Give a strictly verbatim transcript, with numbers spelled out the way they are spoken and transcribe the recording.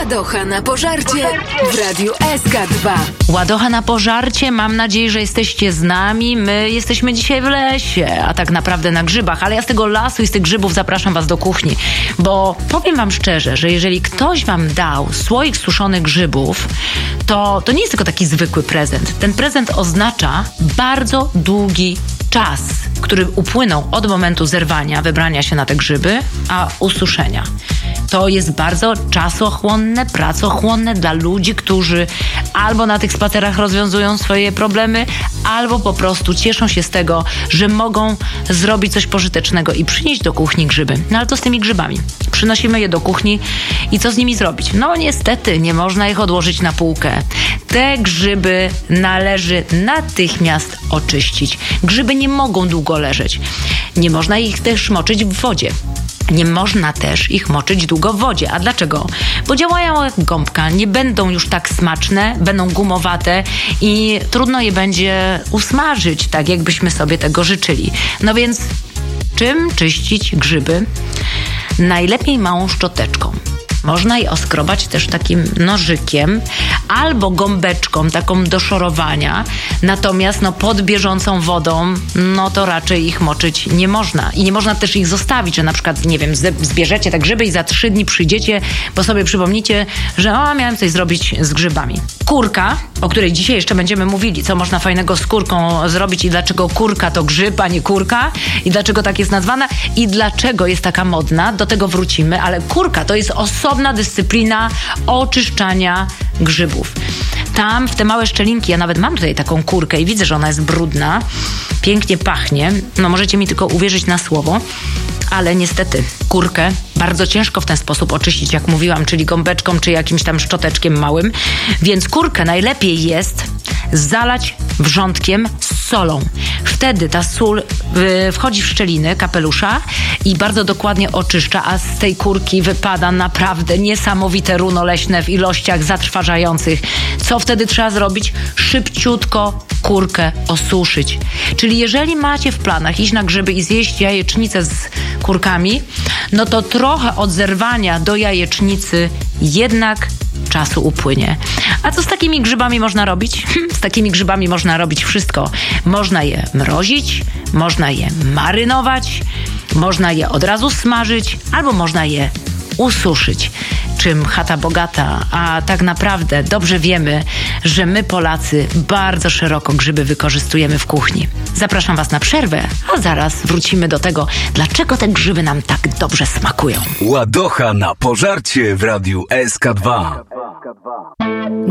Ładocha na pożarcie w Radiu S K dwa. Ładocha na pożarcie, mam nadzieję, że jesteście z nami. My jesteśmy dzisiaj w lesie, a tak naprawdę na grzybach, ale ja z tego lasu i z tych grzybów zapraszam was do kuchni, bo powiem wam szczerze, że jeżeli ktoś wam dał słoik suszonych grzybów, to, to nie jest tylko taki zwykły prezent. Ten prezent oznacza bardzo długi czas, który upłynął od momentu zerwania, wybrania się na te grzyby, a ususzenia. To jest bardzo czasochłonne, pracochłonne dla ludzi, którzy albo na tych spacerach rozwiązują swoje problemy, albo po prostu cieszą się z tego, że mogą zrobić coś pożytecznego i przynieść do kuchni grzyby. No ale co z tymi grzybami? Przynosimy je do kuchni i co z nimi zrobić? No niestety nie można ich odłożyć na półkę. Te grzyby należy natychmiast oczyścić. Grzyby nie mogą długo leżeć. Nie można ich też moczyć w wodzie. Nie można też ich moczyć długo w wodzie. A dlaczego? Bo działają jak gąbka, nie będą już tak smaczne, będą gumowate i trudno je będzie usmażyć, tak jakbyśmy sobie tego życzyli. No więc czym czyścić grzyby? Najlepiej małą szczoteczką. Można je oskrobać też takim nożykiem albo gąbeczką taką do szorowania. Natomiast no, pod bieżącą wodą no to raczej ich moczyć nie można. I nie można też ich zostawić, że na przykład, nie wiem, zbierzecie te grzyby i za trzy dni przyjdziecie, bo sobie przypomnicie, że o, miałem coś zrobić z grzybami. Kurka, o której dzisiaj jeszcze będziemy mówili, co można fajnego z kurką zrobić i dlaczego kurka to grzyb, a nie kurka i dlaczego tak jest nazwana i dlaczego jest taka modna, do tego wrócimy, ale kurka to jest osobna dyscyplina oczyszczania grzybów. Tam w te małe szczelinki, ja nawet mam tutaj taką kurkę i widzę, że ona jest brudna, pięknie pachnie, no możecie mi tylko uwierzyć na słowo, ale niestety kurkę bardzo ciężko w ten sposób oczyścić, jak mówiłam, czyli gąbeczką, czy jakimś tam szczoteczkiem małym, więc kurkę najlepiej jest zalać wrzątkiem z solą. Wtedy ta sól y, wchodzi w szczeliny kapelusza i bardzo dokładnie oczyszcza, a z tej kurki wypada naprawdę niesamowite runo leśne w ilościach zatrważających. Co wtedy trzeba zrobić? Szybciutko kurkę osuszyć. Czyli jeżeli macie w planach iść na grzyby i zjeść jajecznicę z kurkami, no to trochę od zerwania do jajecznicy jednak czasu upłynie. A co z takimi grzybami można robić? Z takimi grzybami można robić wszystko. Można je mrozić, można je marynować, można je od razu smażyć, albo można je ususzyć. Czym chata bogata, a tak naprawdę dobrze wiemy, że my Polacy bardzo szeroko grzyby wykorzystujemy w kuchni. Zapraszam was na przerwę, a zaraz wrócimy do tego, dlaczego te grzyby nam tak dobrze smakują. Ładocha na pożarcie w Radiu S K dwa.